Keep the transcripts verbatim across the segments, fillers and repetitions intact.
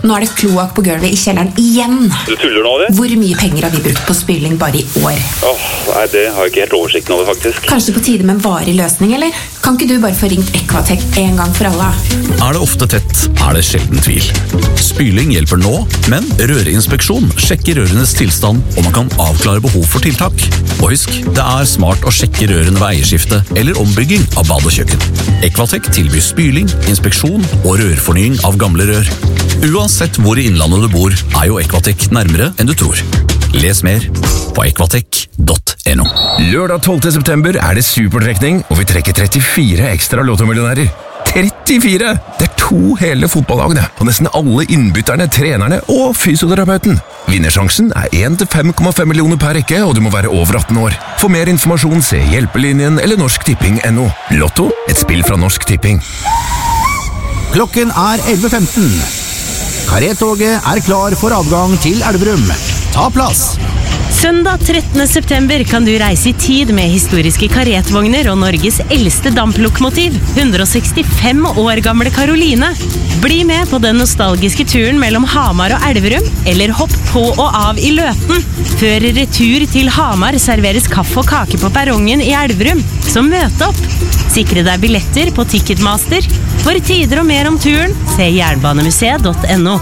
Nå er det kloakk på gulvet i kjelleren igjen. Du tuller nå, det? Hvor mye penger har vi brukt på spyling bare i år? Åh, nei, det har jeg ikke helt oversikten over, faktisk. Kanskje på tide med en varig løsning, eller? Kan ikke du bare få ringt Equatec en gang for alle? Er det ofte tett, er det sjelden tvil. Spyling hjelper nå, men røreinspeksjon sjekker rørenes tilstand, og man kan avklare behov for tiltak. Og husk, det er smart å sjekke rørene ved eierskifte eller ombygging av bad og kjøkken. Equatec tilbyr spyling, inspeksjon og rørfornying av gamle rør. Uansett hvor i innlandet du bor, er jo Equatec nærmere enn du tror. Les mer på equatec punktum no. Lørdag tolvte september er det supertrekning, og vi trekker trettifire ekstra lottomillionærer. trettifire! Det er to hele fotballagene, og nesten alle innbytterne, trenerne og fysioterapeuten. Vinnersjansen er én til fem komma fem millioner per rekke, og du må være over atten år. For mer informasjon, se Hjelpelinjen eller Norsk Tipping punktum no. Lotto, et spill fra Norsk Tipping. Klokken er elleve femten. Karetoget er klar for avgang til Elverum. Ta plass! Søndag trettende september kan du reise i tid med historiske karetvogner og Norges eldste damplokomotiv, hundre og sekstifem år gamle Karoline. Bli med på den nostalgiske turen mellom Hamar og Elverum, eller hopp på og av i Løten. Før retur til Hamar serveres kaffe og kake på perrongen i Elverum, så møt opp. Sikre deg billetter på Ticketmaster. For tider og mer om turen, se jernbanemuseet punktum no.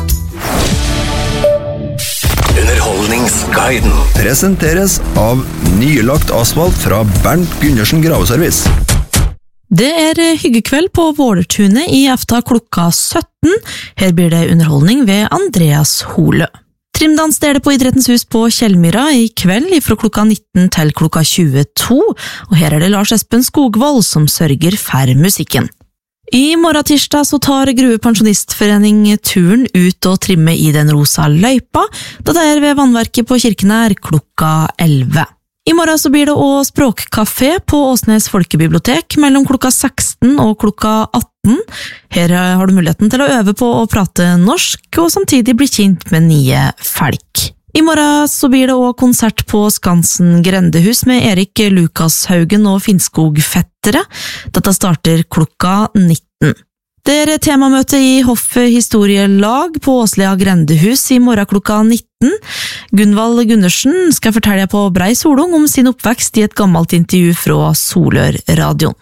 Underholdningsguiden presenteres av nylagt asfalt fra Bernt Gundersen Graveservice. Det er hyggekveld på Vålertunet i efta klokka sytten. Her blir det underholdning ved Andreas Holø. Trimdans er det på Idrettens hus på Kjellmyra i kveld fra klokka nitten til klokka tjueto, og her er det Lars Espen Skogvold som sørger for musikken. I morgen tirsdag så tar Grue Pensjonistforening turen ut og trimme i den rosa løypa, da det er ved vannverket på Kirkenær klokka elleve. I morgen så blir det også språkkafé på Åsnes Folkebibliotek mellom klokka seksten og klokka atten. Her har du muligheten til å øve på å prate norsk og samtidig bli kjent med nye folk. I morgen så blir det også konsert på Skansen Grendehus med Erik Lukashaugen og Finnskog Fettere. Dette starter klokka nitten. Det er temamøte i Hoff Historielag på Åslia Grendehus i morgen klokka nitten. Gunvald Gundersen skal fortelle på Brei Solung om sin oppvekst i et gammelt intervju fra Solør-radioen.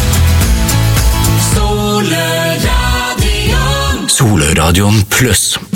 Solør-radioen Solør-radioen pluss